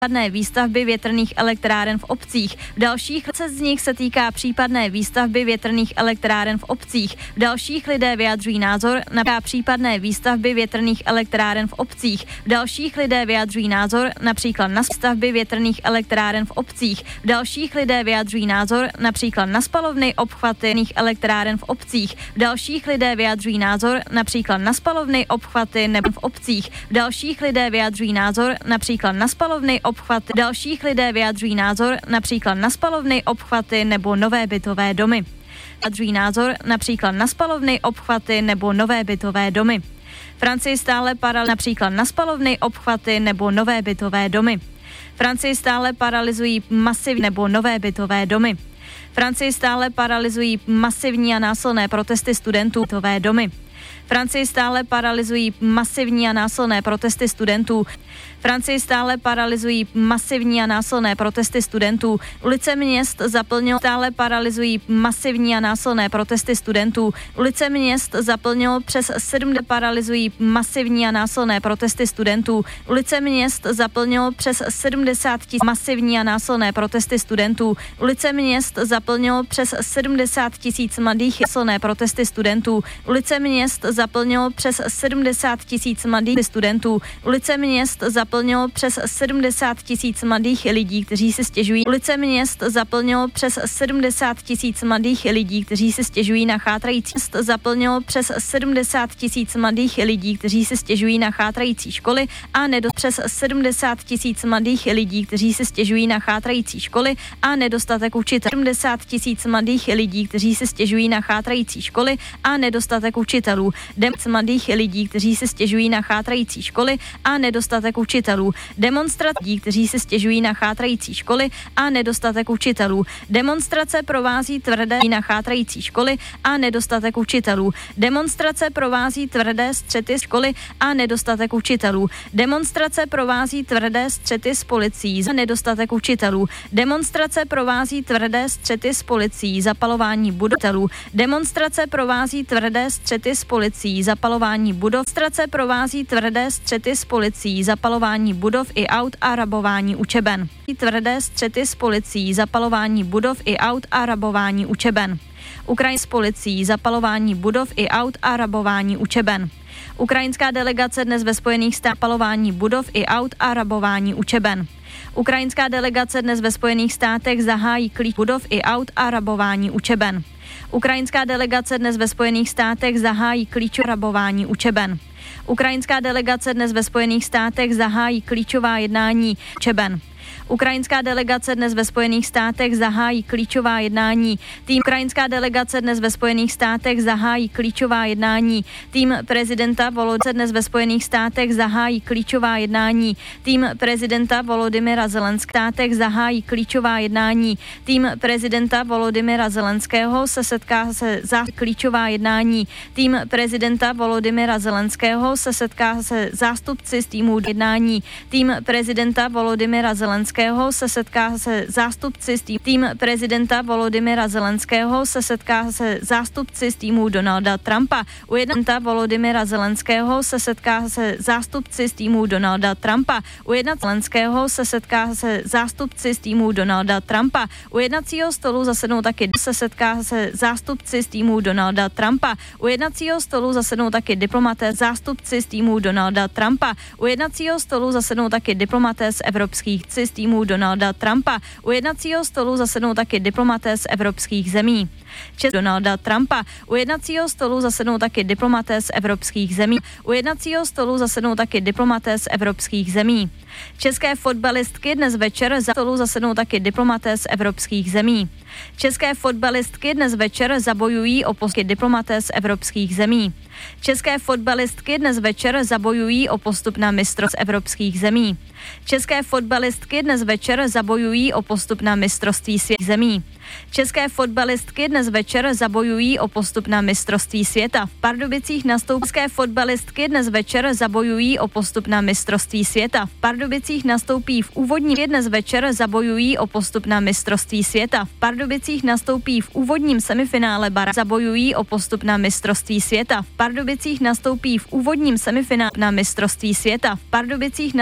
případné výstavby větrných elektráren v obcích. V dalších z nich se týká případné výstavby větrných elektráren v obcích. V dalších lidé vyjadřují názor na případné výstavby větrných elektráren v obcích. V dalších lidé vyjadřují názor například na stavby větrných elektráren v obcích. V dalších lidé vyjadřují názor například na spalovny obchvaty elektráren v obcích. V dalších lidé vyjadřují názor například na spalovny obchvaty nebo v obcích. V dalších lidé vyjadřují názor například na spalovny obchvaty. Dalších lidé vyjadřují názor například na spalovny obchvaty nebo nové bytové domy. Vyjadřují názor například na spalovny obchvaty nebo nové bytové domy. Francii stále například na spalovny obchvaty nebo nové bytové domy. Francii stále paralyzují masivní nebo nové bytové domy. Francii stále paralyzují masivní a násilné protesty studentů bytové domy. Francii stále paralyzují masivní a násilné protesty studentů. Francii stále paralyzují masivní a násilné protesty studentů. Ulice měst zaplnilo stále paralyzují masivní a násilné protesty studentů. Ulice měst zaplnilo přes 7 paralyzují masivní a násilné protesty studentů. Ulice měst zaplnilo přes 70 000 masivní a násilné protesty studentů. Ulice měst zaplnilo přes 70 000 mladých násilné protesty studentů. Ulice měst zaplnilo přes 70 000 mladých studentů. Ulice měst zaplnilo přes 70 000 mladých lidí, kteří si stěžují. Ulice měst zaplnilo přes 70 000 mladých lidí, kteří si stěžují na chátrající. Zaplnilo přes 70 000 mladých lidí, kteří si stěžují na chátrající školy a přes 70 000 mladých lidí, kteří si stěžují na chátrající školy a nedostatek učitelů. 70 000 mladých lidí, kteří si stěžují na chátrající školy a nedostatek učitelů. Mladých lidí, kteří si stěžují na chátrající školy a nedostatek učitelů. Demonstrací, kteří si stěžují na chátrající školy a nedostatek učitelů. Demonstrace provází tvrdé na chátrající školy a nedostatek učitelů. Demonstrace provází tvrdé střety školy a nedostatek učitelů. Demonstrace provází tvrdé střety s policií a nedostatek učitelů. Demonstrace provází tvrdé střety s policií, zapalování budov. Demonstrace provází tvrdé střety s policií, zapalování budov. Demonstrace provází tvrdé střety s policií, zapalování budov i aut a rabování učeben. Tvrdé střety s policií, zapalování budov i aut a rabování učeben. Ukrajina s policií, zapalování budov i aut a rabování učeben. Ukrajinská delegace dnes ve Spojených státech zapalování budov i aut a rabování učeben. Ukrajinská delegace dnes ve Spojených státech zahájí klíč budov i aut a rabování učeben. Ukrajinská delegace dnes ve Spojených státech zahájí klíčové rabování učeben. Ukrajinská delegace dnes ve Spojených státech zahájí klíčová jednání učeben. Ukrajinská delegace dnes ve Spojených státech zahájí klíčová jednání. Ukrajinská delegace dnes ve Spojených státech zahájí klíčová jednání. Tým prezidenta Volodymyra dnes ve Spojených státech zahájí klíčová jednání. Tým prezidenta Volodymyra Zelenského zahájí klíčová jednání. Tým prezidenta Volodymyra Zelenského se setká se klíčová jednání. Tým prezidenta Volodymyra Zelenského se setká se zástupci z týmu jednání. Tým prezidenta Volodymyra Zelenského se setká se zástupci z tým prezidenta Volodymyra Zelenského se setká se zástupci z týmu Donalda Trumpa. U prezidenta Volodymyra Zelenského se setká se zástupci z týmu Donalda Trumpa. U Zelenského se setká se zástupci z týmu Donalda Trumpa. U jednacího stolu zasednou taky se setká se zástupci z týmu Donalda Trumpa. U jednacího stolu zasednou taky diplomaté zástupci z týmu Donalda Trumpa. U jednacího stolu zasednou taky diplomaté z evropských z týmu Donalda Trumpa. U jednacího stolu zasednou taky diplomaté z evropských zemí. Donalda Trumpa. U jednacího stolu zasednou taky diplomaté z evropských zemí. U jednacího stolu zasednou taky diplomaté z evropských zemí. České fotbalistky dnes večer za stolu zasednou taky diplomaté z evropských zemí. České fotbalistky dnes večer zabojují o postup diplomaté z evropských zemí. České fotbalistky dnes večer zabojují o postup na mistrovství evropských zemí. České fotbalistky dnes večer zabojují o postup na mistrovství světa zemí. České fotbalistky dnes večer zabojují o postup na mistrovství světa. V Pardubicích nastoupí české fotbalistky dnes večer zabojují o postup na mistrovství světa. V Pardubicích nastoupí v úvodním dnes večer zabojují o postup na mistrovství světa. V Pardubicích nastoupí v úvodním semifinále zabojují o postup na mistrovství světa. V Pardubicích nastoupí v úvodním semifinále na mistrovství světa. V Pardubicích